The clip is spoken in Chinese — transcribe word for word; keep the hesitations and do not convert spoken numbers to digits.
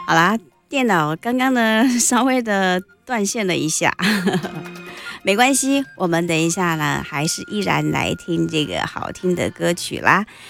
好啦，电脑刚刚呢稍微的断线了一下，没关系，我们等一下呢还是依然来听这个好听的歌曲啦。